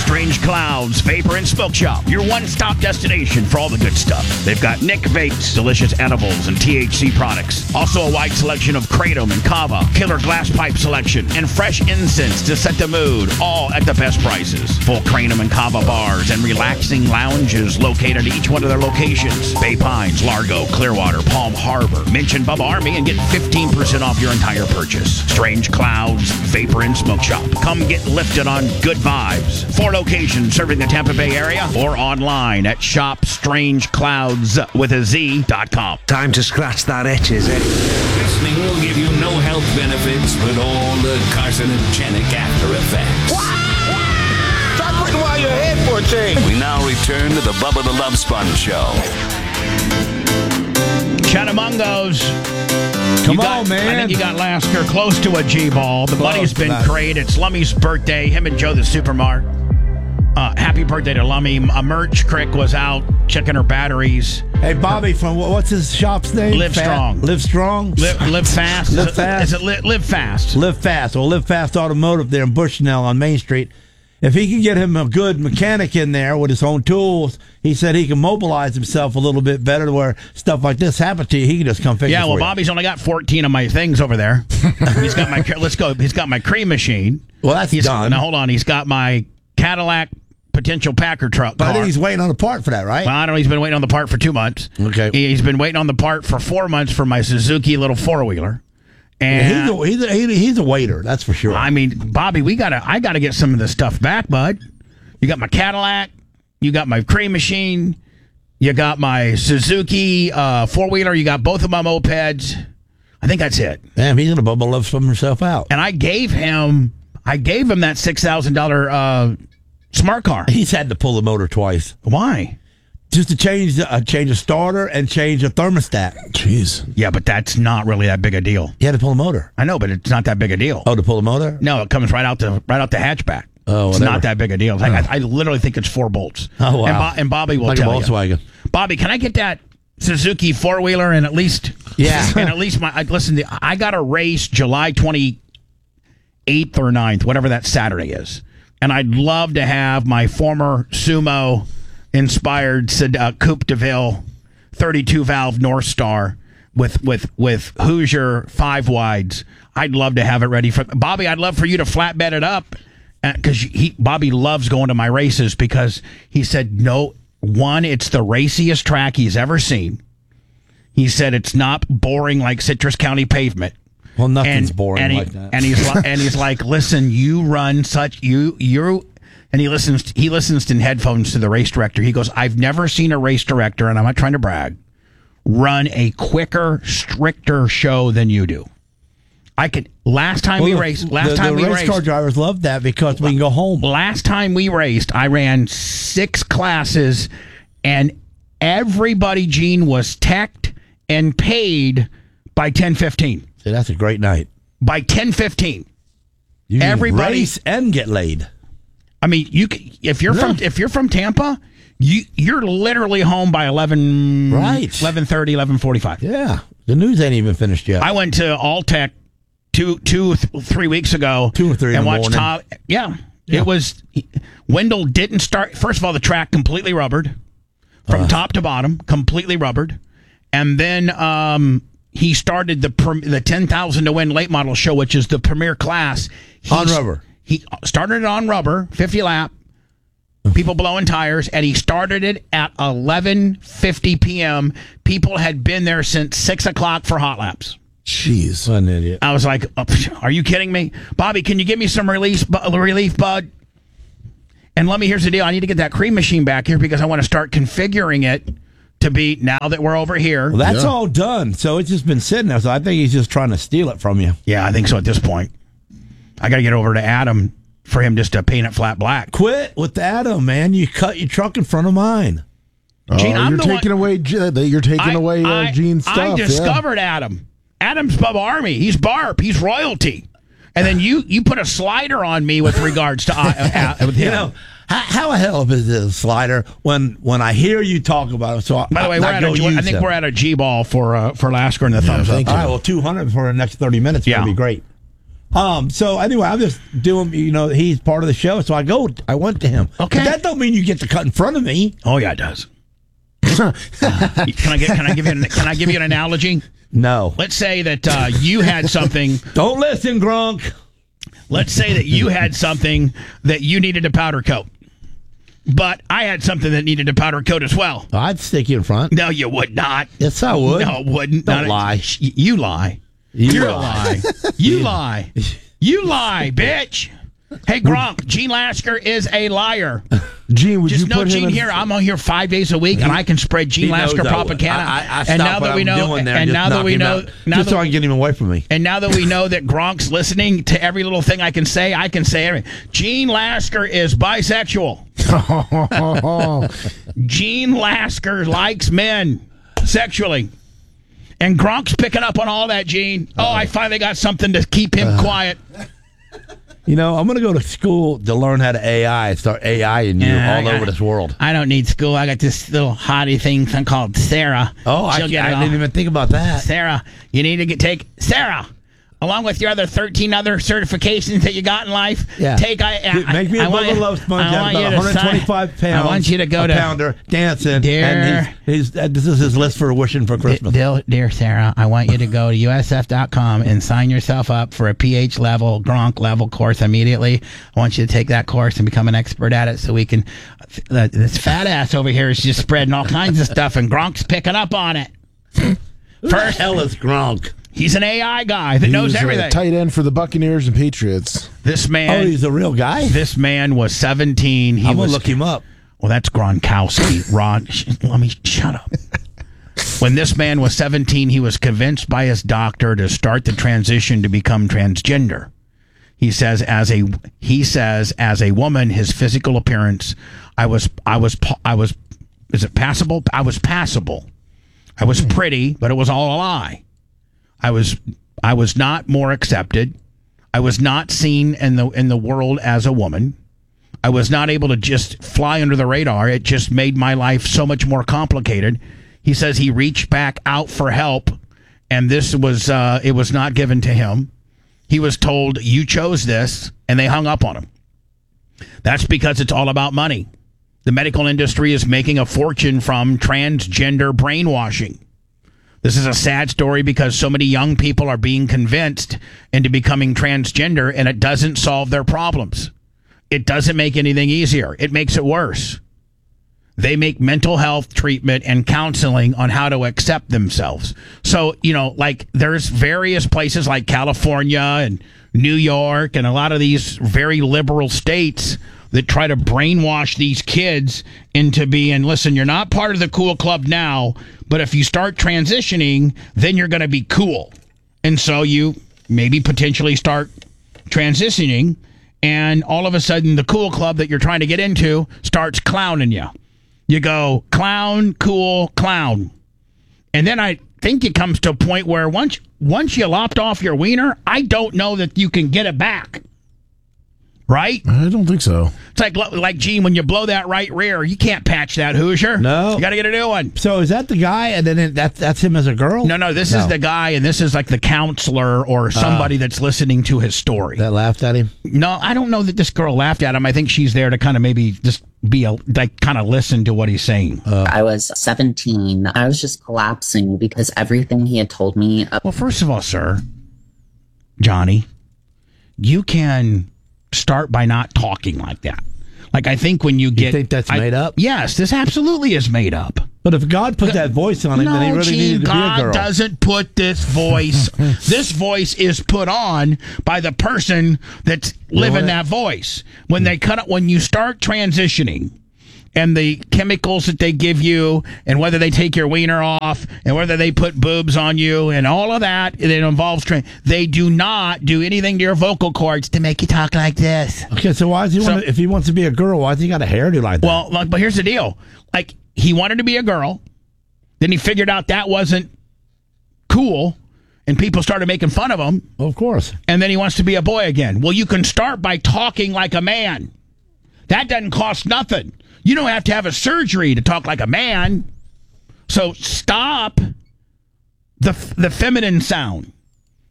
Strange Clouds Vapor and Smoke Shop, your one-stop destination for all the good stuff. They've got Nick Vapes, delicious edibles and THC products. Also a wide selection of Kratom and Kava, killer glass pipe selection, and fresh incense to set the mood, all at the best prices. Full Kratom and Kava bars and relaxing lounges located at each one of their locations. Bay Pines, Largo, Clearwater, Palm Harbor. Mention Bubba Army and get 15% off your entire purchase. Strange Clouds Vapor and Smoke Shop. Come get lifted on good vibes. 4 locations serving the Tampa Bay area or online at shopstrangeclouds.com. Time to scratch that itch, is it? Listening will give you no health benefits, but all the carcinogenic after effects. Stop waiting while you're ahead for a change. We now return to the Bubba the Love Sponge Show. Chattamungos. Come on, man. I think you got Lasker close to a G-ball. The money's been great. It's Lummy's birthday. Him and Joe the Supermart. Happy birthday to Lummy. Merch Crick was out checking her batteries. Hey, Bobby, from what's his shop's name? Live Strong. Live Strong? Live Fast. Live Fast? Is it Live Fast? Live Fast. Well, Live Fast Automotive there in Bushnell on Main Street. If he can get him a good mechanic in there with his own tools, he said he can mobilize himself a little bit better to where stuff like this happens to you. He can just come fix it for you. Bobby's only got 14 of my things over there. He's got my He's got my cream machine. Well, that's done. Now hold on. He's got my Cadillac potential Packer truck. But I think he's waiting on the part for that, right? Well, I don't know. He's been waiting on the part for 2 months. Okay. He's been waiting on the part for 4 months for my Suzuki little 4-wheeler. And he's a waiter, that's for sure. I mean, Bobby, I gotta get some of this stuff back, bud. You got my Cadillac, you got my cream machine, you got my Suzuki 4-wheeler, you got both of my mopeds. I think that's it. Damn, he's gonna bubble love some himself out. And I gave him that $6,000 smart car. He's had to pull the motor twice. Why? Just to change a starter and change a thermostat. Jeez. Yeah, but that's not really that big a deal. You had to pull the motor. I know, but it's not that big a deal. Oh, to pull the motor? No, it comes right out the hatchback. Oh, it's not that big a deal. I literally think it's 4 bolts. Oh, wow. And Bobby will like tell a Volkswagen. you. Bobby, can I get that Suzuki 4-wheeler and at least I got a race July 28th or 9th, whatever that Saturday is. And I'd love to have my former Sumo inspired Coupe de Ville 32 valve North Star with Hoosier 5 wides. I'd love to have it ready for Bobby. I'd love for you to flatbed it up because Bobby loves going to my races because he said it's the raciest track he's ever seen. He said it's not boring like Citrus County pavement. Well, nothing's boring like that. And he's like, listen, you run such you. And he listens in headphones to the race director. He goes, I've never seen a race director, and I'm not trying to brag, run a quicker, stricter show than you do. Race car drivers love that because we can go home. Last time we raced, I ran 6 classes, and everybody, Gene, was teched and paid by 10:15. See, that's a great night. By 10:15, you everybody race and get laid. I mean, if you're from Tampa, you're literally home by 11, right? 11:30, 11:45. Yeah, the news ain't even finished yet. I went to Alltech 3 weeks ago. 2 or 3 and in the watched morning. Tom. Yeah, it was. Wendell didn't start. First of all, the track completely rubbered from top to bottom, completely rubbered, and then he started the 10,000 to win late model show, which is the premier class on rubber. He started it on rubber, 50 lap, people blowing tires, and he started it at 11:50 p.m. People had been there since 6 o'clock for hot laps. Jeez, what an idiot. I was like, are you kidding me? Bobby, can you give me some relief, bud? And here's the deal. I need to get that cream machine back here because I want to start configuring it to be, now that we're over here. Well, that's all done, so it's just been sitting there, so I think he's just trying to steal it from you. Yeah, I think so at this point. I got to get over to Adam for him just to paint it flat black. Quit with Adam, man. You cut your truck in front of mine. Gene, you're taking away Gene's stuff. I discovered Adam. Adam's Bubba Army. He's Barb. He's royalty. And then you put a slider on me with regards to with him. You know, how the hell is this slider when I hear you talk about it? So by the way, I think we're at a G-ball for Lasker and the thumbs up. All right, well, 200 for the next 30 minutes would be great. So anyway, I'm just doing. He's part of the show, so I went to him. Okay. But that don't mean you get to cut in front of me. Oh yeah, it does. Can I give you an analogy? No. Let's say that you had something. Don't listen, Gronk. Let's say that you had something that you needed a powder coat, but I had something that needed a powder coat as well. I'd stick you in front. No, you would not. Yes, I would. No, it wouldn't. Don't lie. You lie. You're a lie. You lie. You lie, bitch. Hey, Gronk, Gene Lasker is a liar. Gene, would Just you know put him Gene in? here. I'm on here 5 days a week, and I can spread Gene Lasker propaganda. And now that we know, just so I can get him away from me. And now that we know that Gronk's listening to every little thing I can say everything. Gene Lasker is bisexual. Gene Lasker likes men sexually. And Gronk's picking up on all that, Gene. Oh, I finally got something to keep him quiet. I'm going to go to school to learn how to AI and start AIing you all over this world. I don't need school. I got this little hottie thing called Sarah. Oh, I didn't even think about that. Sarah, you need to take Sarah. Along with your other 13 other certifications that you got in life, make me a bubble love sponge out about 125 pounds. I want you to go to pounder dancing. Dear, and this is his list for wishing for Christmas. Dear Sarah, I want you to go to USF.com and sign yourself up for a PH level, Gronk level course immediately. I want you to take that course and become an expert at it so we can. This fat ass over here is just spreading all kinds of stuff, and Gronk's picking up on it. Who the hell is Gronk? He's an AI guy that knows everything. A tight end for the Buccaneers and Patriots. This man. Oh, he's a real guy? This man was 17. I'm going to look him up. Well, that's Gronkowski. Ron, let me shut up. When this man was 17, he was convinced by his doctor to start the transition to become transgender. He says, as a woman, his physical appearance, is it passable? I was passable. I was pretty, but it was all a lie. I was not more accepted. I was not seen in the world as a woman. I was not able to just fly under the radar. It just made my life so much more complicated. He says he reached back out for help, and this was it was not given to him. He was told, you chose this, and they hung up on him. That's because it's all about money. The medical industry is making a fortune from transgender brainwashing. This is a sad story because so many young people are being convinced into becoming transgender, and it doesn't solve their problems. It doesn't make anything easier. It makes it worse. They make mental health treatment and counseling on how to accept themselves. So, like there's various places like California and New York and a lot of these very liberal states that try to brainwash these kids into being, listen, you're not part of the cool club now, but if you start transitioning, then you're going to be cool. And so you maybe potentially start transitioning, and all of a sudden the cool club that you're trying to get into starts clowning you. You go, clown, cool, clown. And then I think it comes to a point where once you lopped off your wiener, I don't know that you can get it back. Right? I don't think so. It's like Gene, when you blow that right rear, you can't patch that Hoosier. No. You got to get a new one. So is that the guy, and then that's him as a girl? No, this is the guy, and this is like the counselor or somebody that's listening to his story. That laughed at him? No, I don't know that this girl laughed at him. I think she's there to kind of maybe just kind of listen to what he's saying. I was 17. I was just collapsing because everything he had told me. Well, first of all, sir, Johnny, you can start by not talking like that. Like, I think when you think that's made up? Yes, this absolutely is made up. But if God put that voice on him, then he really needed to be a girl. God doesn't put this voice. This voice is put on by the person that's living that voice. When you start transitioning, and the chemicals that they give you, and whether they take your wiener off, and whether they put boobs on you, and all of that, it involves they do not do anything to your vocal cords to make you talk like this. Okay, so why does he if he wants to be a girl, why does he got a hairdo like that? Well, but here's the deal. Like, he wanted to be a girl, then he figured out that wasn't cool, and people started making fun of him. Of course. And then he wants to be a boy again. Well, you can start by talking like a man. That doesn't cost nothing. You don't have to have a surgery to talk like a man. So stop the feminine sound.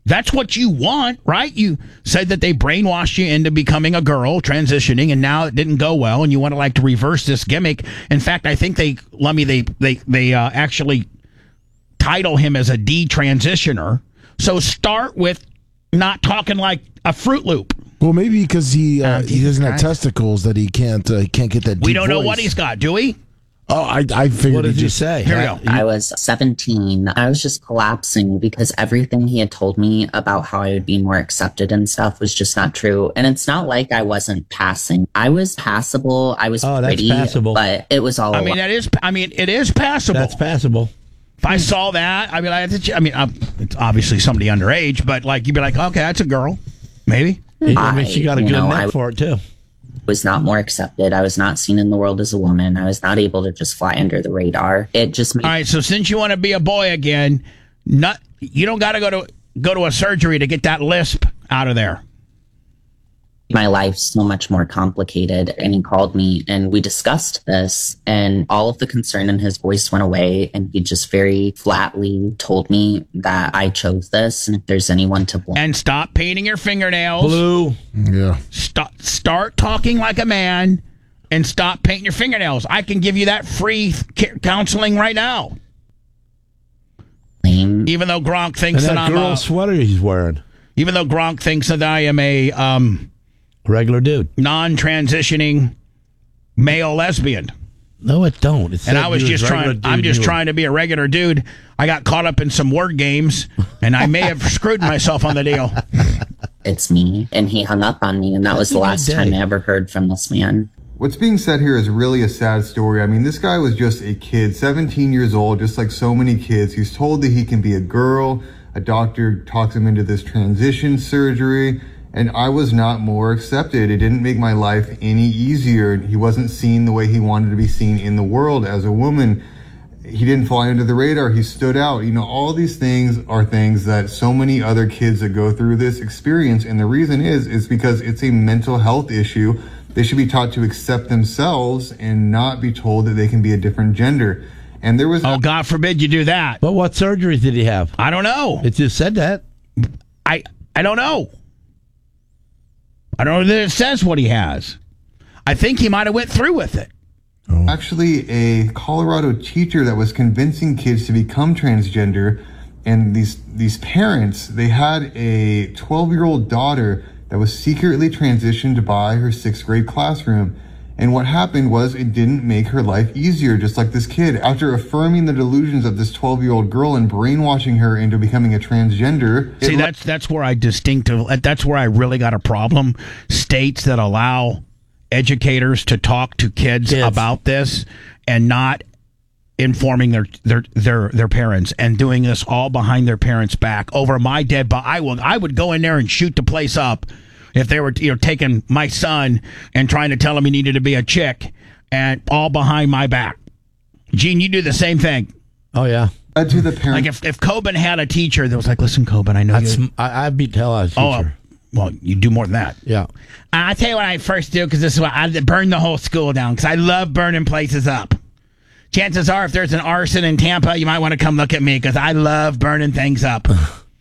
That's what you want, right? You said that they brainwashed you into becoming a girl, transitioning, and now it didn't go well, and you want to like to reverse this gimmick. In fact, I think they actually title him as a detransitioner. So start with not talking like a Fruit Loop. Well, maybe because he doesn't have testicles that he can't get that. We deep don't know voice. what he's got, do we? Oh, I figured. What did he you just say? Here we go. I was 17. I was just collapsing because everything he had told me about how I would be more accepted and stuff was just not true. And it's not like I wasn't passing. I was passable. I was pretty, passable. but it was all. It is passable. That's passable. If I saw that, it's obviously somebody underage, but like you'd be like, okay, that's a girl, maybe. I mean, she got a good neck for it too. Was not more accepted. I was not seen in the world as a woman. I was not able to just fly under the radar. It just made All right, so since you want to be a boy again, you don't got to go to a surgery to get that lisp out of there. my life so much more complicated. And he called me and we discussed this, and all of the concern in his voice went away. And he just very flatly told me that I chose this, and if there's anyone to blame. And stop painting your fingernails. Blue. Yeah. Start talking like a man and stop painting your fingernails. I can give you that free counseling right now. Even though Gronk thinks And that that I'm girl sweater he's wearing. Even though Gronk thinks that I am a regular dude, non-transitioning male lesbian. No, it don't. And I was just trying. I'm just trying to be a regular dude. I got caught up in some word games, and I may have screwed myself on the deal. It's me, and he hung up on me, and that was the last time I ever heard from this man. What's being said here is really a sad story. I mean, this guy was just a kid, 17 years old, just like so many kids. He's told that he can be a girl. A doctor talks him into this transition surgery, and I was not more accepted. It didn't make my life any easier. He wasn't seen the way he wanted to be seen in the world as a woman. He didn't fly under the radar. He stood out. You know, all these things are things that so many other kids that go through this experience. And the reason is because it's a mental health issue. They should be taught to accept themselves and not be told that they can be a different gender. And there was... Oh, God forbid you do that. But what surgeries did he have? I don't know. It just said that. I don't know. I don't know that it says what he has. I think he might have went through with it. Actually, a Colorado teacher that was convincing kids to become transgender, and these parents, they had a 12-year-old daughter that was secretly transitioned by her 6th grade classroom. And what happened was it didn't make her life easier, just like this kid. After affirming the delusions of this 12-year-old girl and brainwashing her into becoming a transgender. See, that's where that's where I really got a problem. States that allow educators to talk to kids about this and not informing their parents and doing this all behind their parents' back over my dead body. I would go in there and shoot the place up if they were taking my son and trying to tell him he needed to be a chick, and all behind my back. Gene, you do the same thing. Oh yeah. To the parents. Like if Coben had a teacher that was like, "Listen, Coben, I know I beat hell out of teacher." Well, you do more than that. Yeah. I'll tell you what I first do, because this is what I burn the whole school down, because I love burning places up. Chances are, if there's an arson in Tampa, you might want to come look at me, because I love burning things up.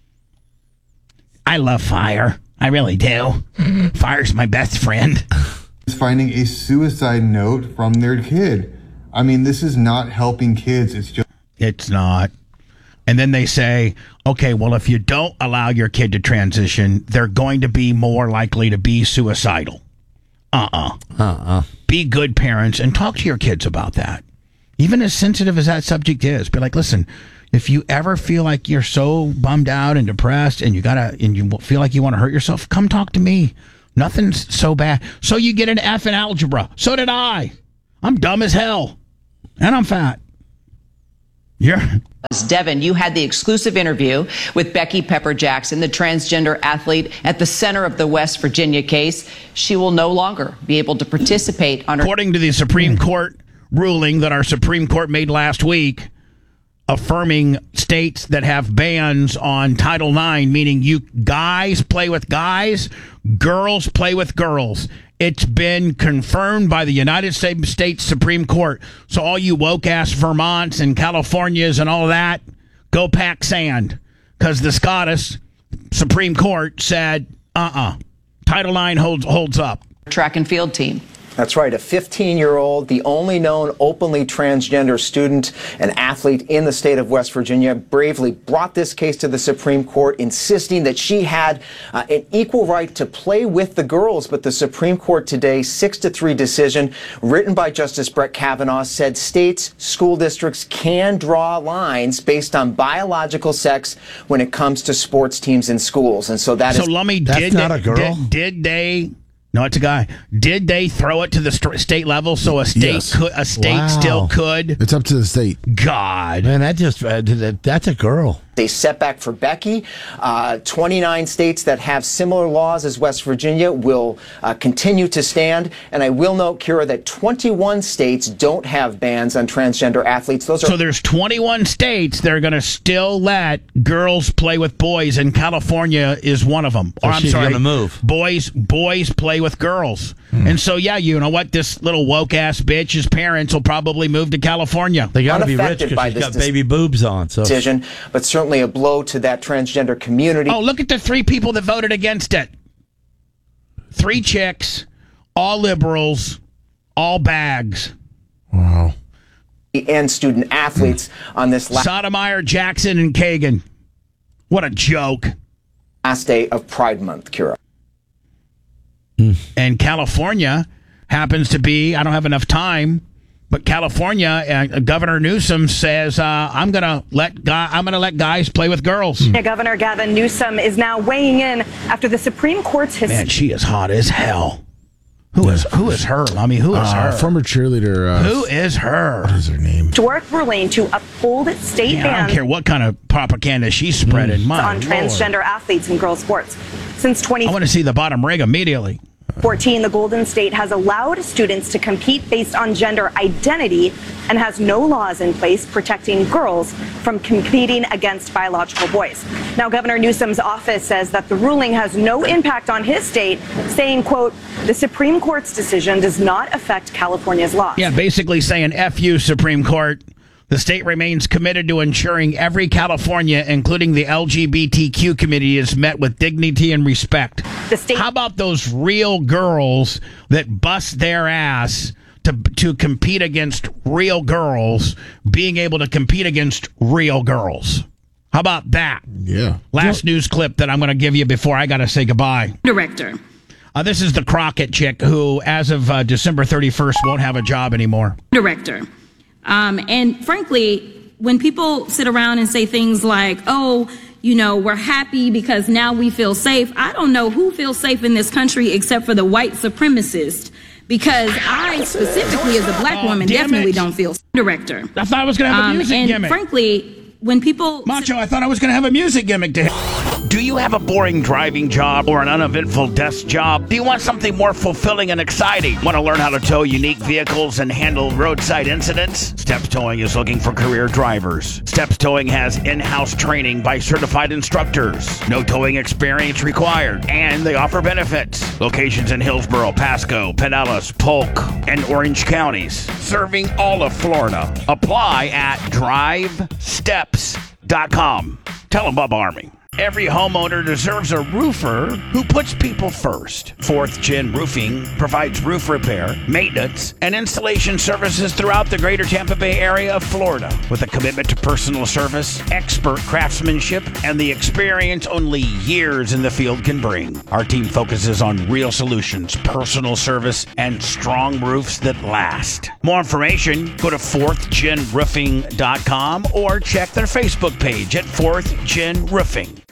I love fire. I really do. Fire's my best friend. Finding a suicide note from their kid. I mean, this is not helping kids. It's not. And then they say, okay, well, if you don't allow your kid to transition, they're going to be more likely to be suicidal. Be good parents and talk to your kids about that. Even as sensitive as that subject is, be like, listen, if you ever feel like you're so bummed out and depressed and you feel like you want to hurt yourself, come talk to me. Nothing's so bad. So you get an F in algebra. So did I. I'm dumb as hell. And I'm fat. Devin, you had the exclusive interview with Becky Pepper Jackson, the transgender athlete at the center of the West Virginia case. She will no longer be able to participate on her... According to the Supreme Court ruling that our Supreme Court made last week, affirming states that have bans on Title IX, meaning you guys play with guys, girls play with girls. It's been confirmed by the United States Supreme Court. So all you woke-ass Vermonts and Californias and all that, go pack sand. Because the SCOTUS, Supreme Court said, Title IX holds up. Track and field team. That's right, a 15-year-old, the only known openly transgender student and athlete in the state of West Virginia, bravely brought this case to the Supreme Court, insisting that she had an equal right to play with the girls. But the Supreme Court today, 6-3 decision written by Justice Brett Kavanaugh, said states, school districts can draw lines based on biological sex when it comes to sports teams in schools. And so that's Lummy, that's not a girl? Did they... No, it's a guy. Did they throw it to the state level so a state still could? It's up to the state. God, man, that's a girl. A setback for Becky. 29 states that have similar laws as West Virginia will continue to stand. And I will note, Kira, that 21 states don't have bans on transgender athletes. So there's 21 states that are going to still let girls play with boys, and California is one of them. So she's going to move. Boys play with girls. And so, yeah, you know what? This little woke-ass bitch's parents will probably move to California. They got to be rich because she's got baby boobs on. So. Decision, but certainly a blow to that transgender community. Oh, look at the 3 people that voted against it. 3 chicks, all liberals, all bags. Wow. And student athletes on this Sotomayor, Jackson, and Kagan. What a joke. Last day of Pride Month, Kira. And California happens to be, I don't have enough time, but California, Governor Newsom says, I'm gonna let guys play with girls. Yeah, Governor Gavin Newsom is now weighing in after the Supreme Court's Man, she is hot as hell. Who is her? I mean, who is her? Former cheerleader. Who is her? What is her name? historic ruling to uphold state bans. I don't care what kind of propaganda she's spreading. On transgender athletes in girls' sports. Since 2014, I want to see the bottom rig immediately. The Golden State has allowed students to compete based on gender identity and has no laws in place protecting girls from competing against biological boys. Now, Governor Newsom's office says that the ruling has no impact on his state, saying, quote, the Supreme Court's decision does not affect California's laws. Yeah, basically saying, F you, Supreme Court. The state remains committed to ensuring every California, including the LGBTQ community, is met with dignity and respect. How about those real girls that bust their ass to compete against real girls, being able to compete against real girls? How about that? Yeah. Last news clip that I'm going to give you before I got to say goodbye. Director. This is the Crockett chick who, as of December 31st, won't have a job anymore. Director. And frankly, when people sit around and say things like, oh, you know, we're happy because now we feel safe. I don't know who feels safe in this country except for the white supremacists, because I specifically as a black woman definitely don't feel safe. Director. I thought I was going to have a music gimmick. Frankly, when people... Macho, I thought I was going to have a music gimmick to him. Do you have a boring driving job or an uneventful desk job? Do you want something more fulfilling and exciting? Want to learn how to tow unique vehicles and handle roadside incidents? Steps Towing is looking for career drivers. Steps Towing has in-house training by certified instructors. No towing experience required. And they offer benefits. Locations in Hillsborough, Pasco, Pinellas, Polk, and Orange counties. Serving all of Florida. Apply at drivesteps.com. Tell them Bubba Army. Every homeowner deserves a roofer who puts people first. 4th Gen Roofing provides roof repair, maintenance, and installation services throughout the greater Tampa Bay area of Florida. With a commitment to personal service, expert craftsmanship, and the experience only years in the field can bring. Our team focuses on real solutions, personal service, and strong roofs that last. More information, go to 4thgenroofing.com or check their Facebook page at 4th Gen Roofing.